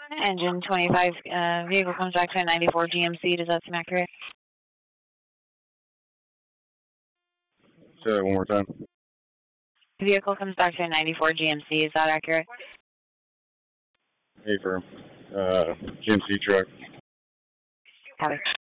Engine 25, vehicle comes back to a 94 GMC. Does that seem accurate? Say that one more time. Vehicle comes back to a 94 GMC. Is that accurate? Hey, firm. GMC truck. Copy.